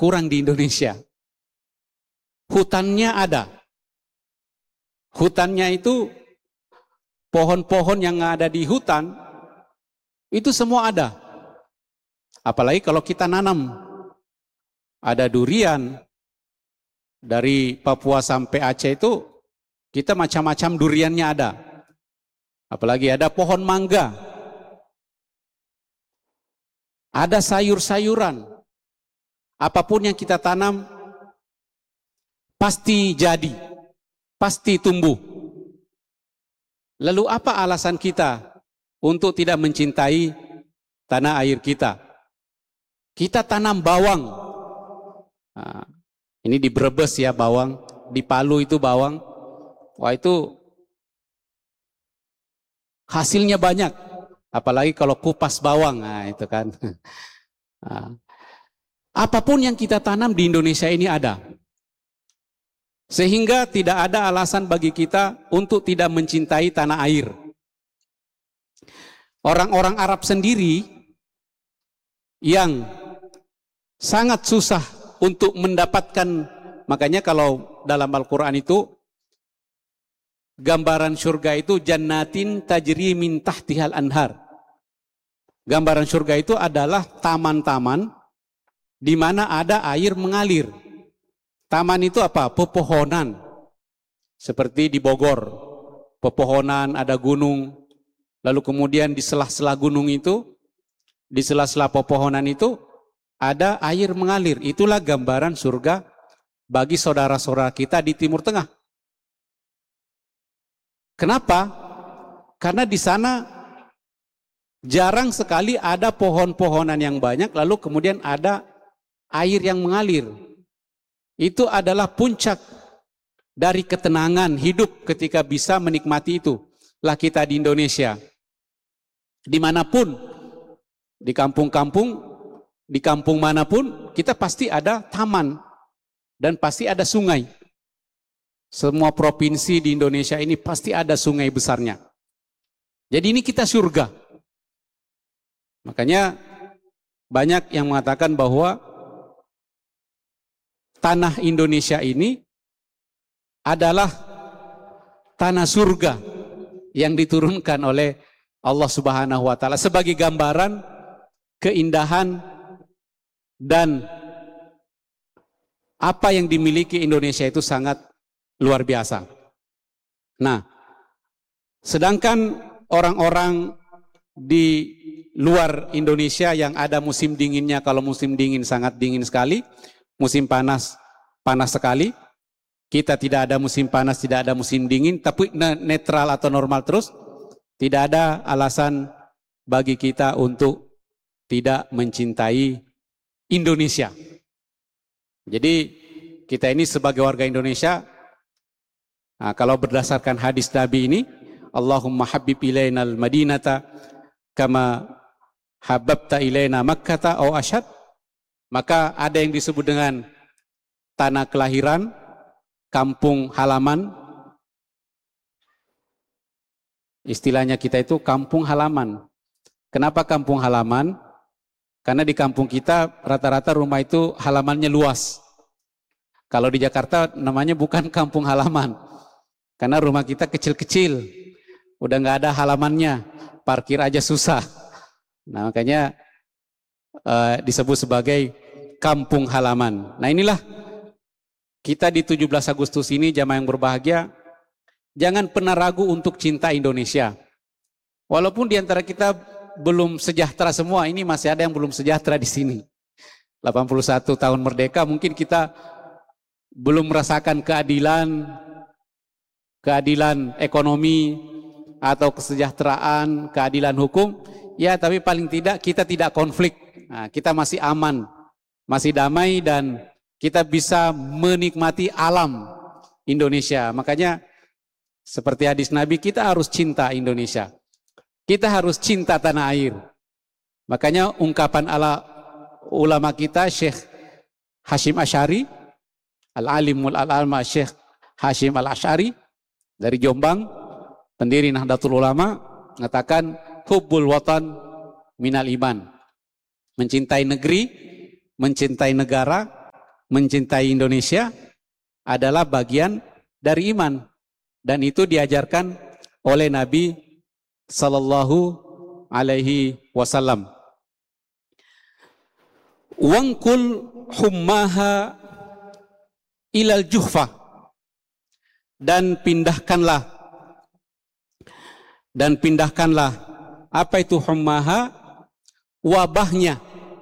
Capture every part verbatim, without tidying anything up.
kurang di Indonesia. Hutannya ada. Hutannya itu, pohon-pohon yang ada di hutan, itu semua ada. Apalagi kalau kita nanam. Ada durian, dari Papua sampai Aceh itu, kita macam-macam duriannya ada. Apalagi ada pohon mangga. Ada sayur-sayuran. Apapun yang kita tanam, pasti jadi, pasti tumbuh. Lalu apa alasan kita untuk tidak mencintai tanah air kita? Kita tanam bawang. Nah, ini di Brebes ya bawang, di Palu itu bawang. Wah itu hasilnya banyak. Apalagi kalau kupas bawang, nah itu kan. Nah, apapun yang kita tanam di Indonesia ini ada. Sehingga tidak ada alasan bagi kita untuk tidak mencintai tanah air. Orang-orang Arab sendiri yang sangat susah untuk mendapatkan, makanya kalau dalam Al-Quran itu, gambaran surga itu jannatin tajri min tahtihal anhar. Gambaran surga itu adalah taman-taman di mana ada air mengalir. Taman itu apa? Pepohonan. Seperti di Bogor, pepohonan, ada gunung. Lalu kemudian di sela-sela gunung itu, di sela-sela pepohonan itu, ada air mengalir. Itulah gambaran surga bagi saudara-saudara kita di Timur Tengah. Kenapa? Karena di sana jarang sekali ada pohon-pohonan yang banyak, lalu kemudian ada air yang mengalir. Itu adalah puncak dari ketenangan hidup ketika bisa menikmati itu. Lah kita di Indonesia, dimanapun, di kampung-kampung, di kampung manapun, kita pasti ada taman dan pasti ada sungai. Semua provinsi di Indonesia ini pasti ada sungai besarnya. Jadi ini kita surga. Makanya banyak yang mengatakan bahwa tanah Indonesia ini adalah tanah surga yang diturunkan oleh Allah Subhanahu wa taala sebagai gambaran keindahan dan apa yang dimiliki Indonesia itu sangat luar biasa. Nah, sedangkan orang-orang di luar Indonesia yang ada musim dinginnya, kalau musim dingin sangat dingin sekali, musim panas, panas sekali. Kita tidak ada musim panas, tidak ada musim dingin, tapi netral atau normal terus. Tidak ada alasan bagi kita untuk tidak mencintai Indonesia. Jadi kita ini sebagai warga Indonesia, nah, kalau berdasarkan hadis Nabi ini, Allahumma habib ilainal madinata kama hababta ilaina makkata au asyad, maka ada yang disebut dengan tanah kelahiran, kampung halaman. Istilahnya kita itu kampung halaman. Kenapa kampung halaman? Karena di kampung kita rata-rata rumah itu halamannya luas. Kalau di Jakarta namanya bukan kampung halaman. Karena rumah kita kecil-kecil. Udah nggak ada halamannya. Parkir aja susah. Nah makanya uh, disebut sebagai kampung halaman. Nah inilah kita di tujuh belas Agustus ini, jamaah yang berbahagia, jangan pernah ragu untuk cinta Indonesia. Walaupun di antara kita belum sejahtera semua, ini masih ada yang belum sejahtera di sini. delapan puluh satu tahun merdeka, mungkin kita belum merasakan keadilan, keadilan ekonomi, atau kesejahteraan, keadilan hukum. Ya, tapi paling tidak kita tidak konflik. Nah, kita masih aman, masih damai, dan kita bisa menikmati alam Indonesia. Makanya seperti hadis Nabi, kita harus cinta Indonesia. Kita harus cinta tanah air. Makanya ungkapan ala ulama kita, Syekh Hashim Asy'ari, Al-Alimul Al-Alma Syekh Hashim Al-Asy'ari dari Jombang, pendiri Nahdlatul Ulama, mengatakan hubbul watan minal iman. Mencintai negeri, mencintai negara mencintai Indonesia adalah bagian dari iman, dan itu diajarkan oleh Nabi Sallallahu Alaihi Wasallam. Wangkul hummaha ilal juhfah, dan pindahkanlah dan pindahkanlah apa itu hummaha? Wabahnya,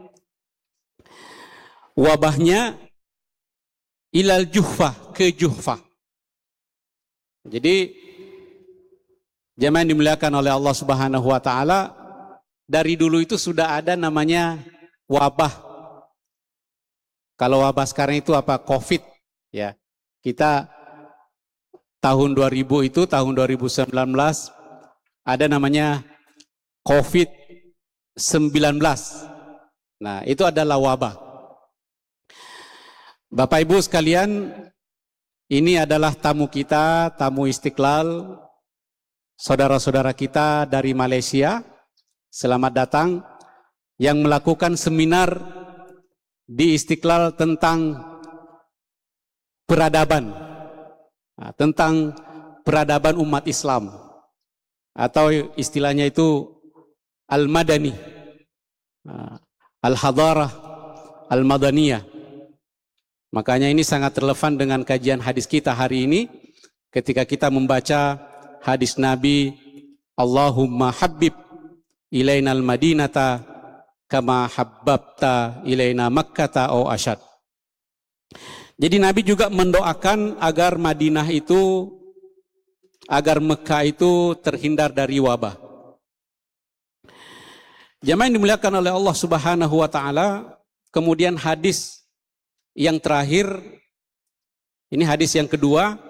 wabahnya ilal juhfah, ke juhfah. Jadi jemaah yang dimuliakan oleh Allah Subhanahu wa taala, dari dulu itu sudah ada namanya wabah. Kalau wabah sekarang itu apa? Covid, ya. Kita tahun dua ribu itu, tahun dua ribu sembilan belas ada namanya covid sembilan belas. Nah, itu adalah wabah. Bapak Ibu sekalian, ini adalah tamu kita, tamu Istiqlal, saudara-saudara kita dari Malaysia. Selamat datang yang melakukan seminar di Istiqlal tentang peradaban, nah, tentang peradaban umat Islam, atau istilahnya itu Al-Madani, Al-Hadarah Al-Madaniyah. Makanya ini sangat relevan dengan kajian hadis kita hari ini, ketika kita membaca hadis Nabi, Allahumma habbib ilainal madinata kama habbabta ilaina makkata au asyad. Jadi Nabi juga mendoakan agar Madinah itu, agar Mekah itu terhindar dari wabah. Jamaah yang dimuliakan oleh Allah Subhanahu wa taala, kemudian hadis yang terakhir, ini hadis yang kedua,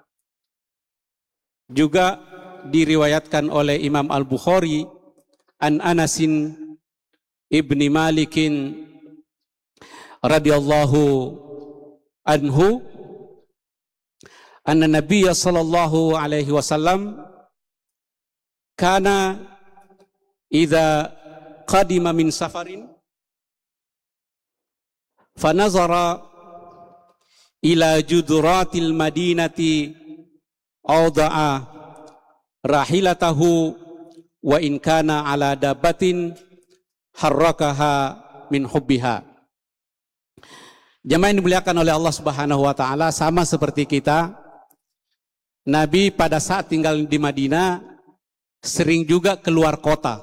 juga diriwayatkan oleh Imam Al-Bukhari an Anasin ibni Malikin radhiyallahu anhu anna Nabiyya sallallahu alaihi wasallam kana idza qadima min safarin fanazara ila juduratil madinati awda'a rahilatahu wa in kana ala dabatin harrakaha min hubbiha. Jamaah yang dimuliakan oleh Allah Subhanahu wa taala, sama seperti kita, Nabi pada saat tinggal di Madinah sering juga keluar kota.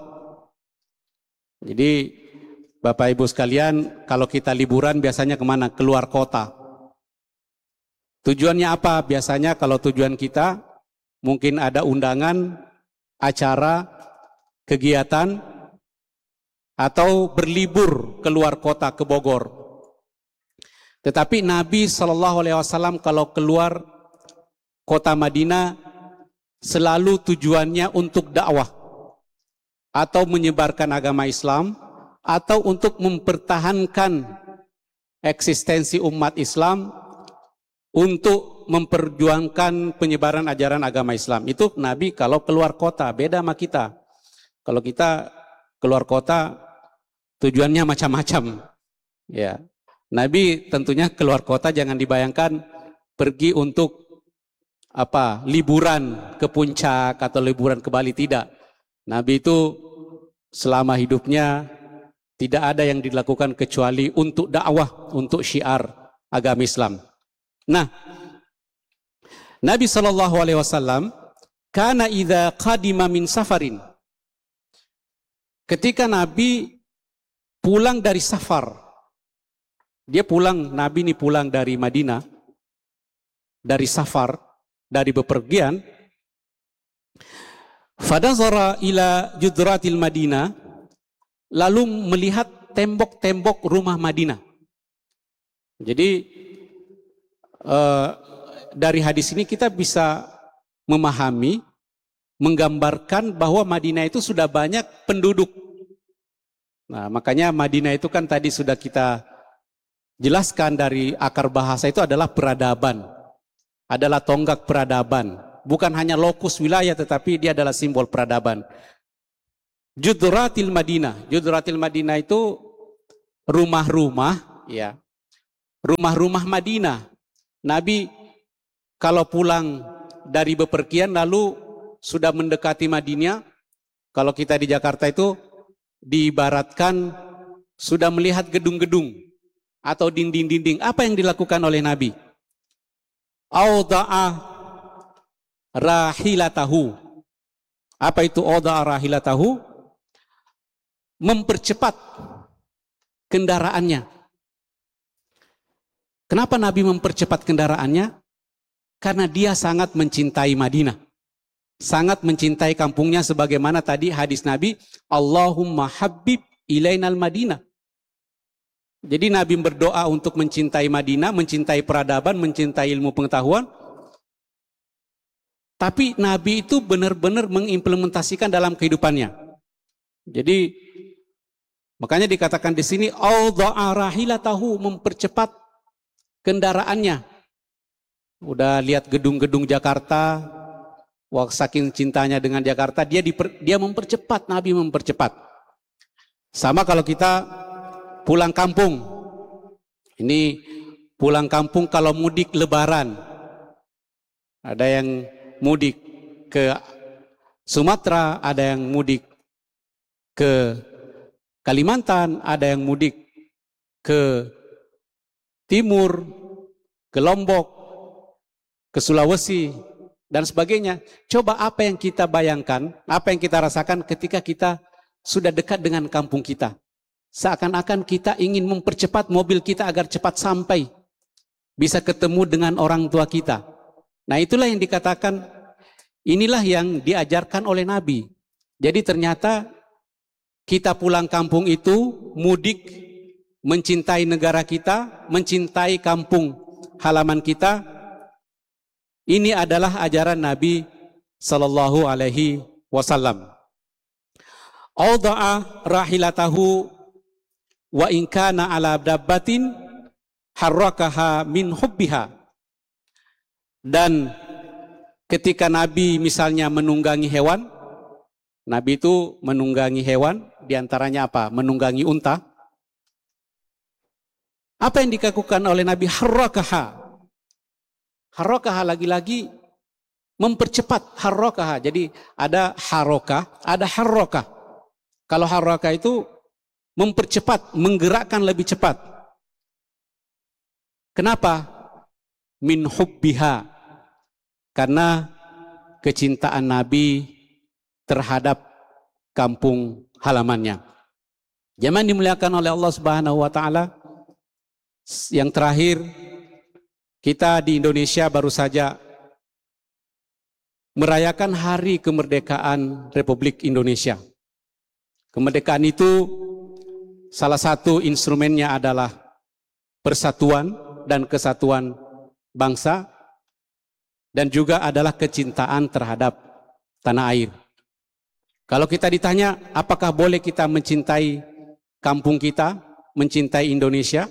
Jadi Bapak Ibu sekalian, kalau kita liburan biasanya kemana? Keluar kota. Tujuannya apa? Biasanya kalau tujuan kita mungkin ada undangan, acara, kegiatan, atau berlibur keluar kota ke Bogor. Tetapi Nabi Shallallahu Alaihi Wasallam kalau keluar kota Madinah selalu tujuannya untuk dakwah, atau menyebarkan agama Islam, atau untuk mempertahankan eksistensi umat Islam, untuk memperjuangkan penyebaran ajaran agama Islam. Itu Nabi kalau keluar kota, beda sama kita. Kalau kita keluar kota tujuannya macam-macam. Ya. Nabi tentunya keluar kota jangan dibayangkan pergi untuk apa? Liburan ke puncak atau liburan ke Bali, tidak. Nabi itu selama hidupnya tidak ada yang dilakukan kecuali untuk dakwah, untuk syiar agama Islam. Nah, Nabi Shallallahu Alaihi Wasallam kana idza qadima min safarin, ketika Nabi pulang dari safar, dia pulang, Nabi ini pulang dari Madinah, dari safar, dari bepergian, fadazara ila judratil Madinah, lalu melihat tembok-tembok rumah Madinah. Jadi eh, dari hadis ini kita bisa memahami, menggambarkan bahwa Madinah itu sudah banyak penduduk. Nah, makanya Madinah itu kan tadi sudah kita jelaskan dari akar bahasa itu adalah peradaban, adalah tonggak peradaban. Bukan hanya lokus wilayah, tetapi dia adalah simbol peradaban. Judratil Madinah, Judratil Madinah itu rumah-rumah, ya, rumah-rumah Madinah. Nabi kalau pulang dari bepergian lalu sudah mendekati Madinah, kalau kita di Jakarta itu diibaratkan sudah melihat gedung-gedung atau dinding-dinding. Apa yang dilakukan oleh Nabi? Auda'a rahilatahu. Apa itu auda'a rahilatahu? Mempercepat kendaraannya. Kenapa Nabi mempercepat kendaraannya? Karena dia sangat mencintai Madinah. Sangat mencintai kampungnya, sebagaimana tadi hadis Nabi, Allahumma habib ilainal Madinah. Jadi Nabi berdoa untuk mencintai Madinah, mencintai peradaban, mencintai ilmu pengetahuan. Tapi Nabi itu benar-benar mengimplementasikan dalam kehidupannya. Jadi makanya dikatakan di sini auda'a rahilatahu, mempercepat kendaraannya. Udah lihat gedung-gedung Jakarta, wah saking cintanya dengan Jakarta, dia diper, dia mempercepat, Nabi mempercepat. Sama kalau kita pulang kampung. Ini pulang kampung kalau mudik lebaran. Ada yang mudik ke Sumatera, ada yang mudik ke Kalimantan, ada yang mudik ke Timur, ke Lombok, ke Sulawesi, dan sebagainya. Coba apa yang kita bayangkan, apa yang kita rasakan ketika kita sudah dekat dengan kampung kita. Seakan-akan kita ingin mempercepat mobil kita agar cepat sampai, bisa ketemu dengan orang tua kita. Nah itulah yang dikatakan, inilah yang diajarkan oleh Nabi. Jadi ternyata kita pulang kampung itu, mudik, mencintai negara kita, mencintai kampung halaman kita. Ini adalah ajaran Nabi Sallallahu Alaihi Wasallam. Auda'a rahilatahu wa in kana ala dabbatin harrakaha min hubbiha. Dan ketika Nabi misalnya menunggangi hewan, Nabi itu menunggangi hewan, diantaranya apa? Menunggangi unta. Apa yang dikakukan oleh Nabi? Harrakaha. Harrakaha lagi-lagi mempercepat harrakaha. Jadi ada harokah, ada harrokah. Kalau harrokah itu mempercepat, menggerakkan lebih cepat. Kenapa? Min hubbiha. Karena kecintaan Nabi terhadap kampung halamannya. Zaman dimuliakan oleh Allah Subhanahu wa taala. Yang terakhir, kita di Indonesia baru saja merayakan hari kemerdekaan Republik Indonesia. Kemerdekaan itu salah satu instrumennya adalah persatuan dan kesatuan bangsa, dan juga adalah kecintaan terhadap tanah air. Kalau kita ditanya, apakah boleh kita mencintai kampung kita, mencintai Indonesia?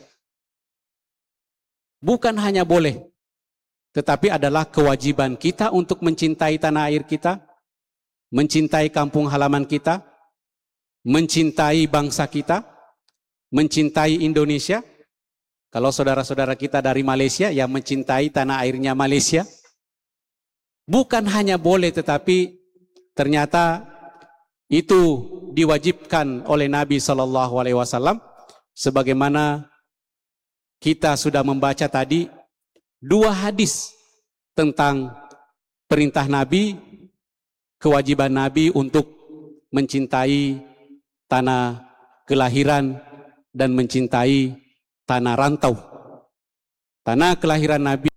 Bukan hanya boleh, tetapi adalah kewajiban kita untuk mencintai tanah air kita, mencintai kampung halaman kita, mencintai bangsa kita, mencintai Indonesia. Kalau saudara-saudara kita dari Malaysia, ya mencintai tanah airnya Malaysia. Bukan hanya boleh, tetapi ternyata itu diwajibkan oleh Nabi Sallallahu Alaihi Wasallam, sebagaimana kita sudah membaca tadi dua hadis tentang perintah Nabi, kewajiban Nabi untuk mencintai tanah kelahiran dan mencintai tanah rantau. Tanah kelahiran Nabi